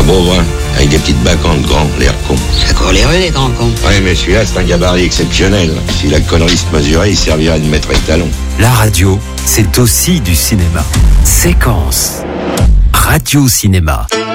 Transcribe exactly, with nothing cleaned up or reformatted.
beau, hein, avec des petites bacantes grands, l'air con. Ça court les rues, les grands cons. Oui, mais celui-là, c'est un gabarit exceptionnel. Si la connerie se mesurait, il servirait de maître étalon. La radio, c'est aussi du cinéma. Séquence. Radio Cinéma.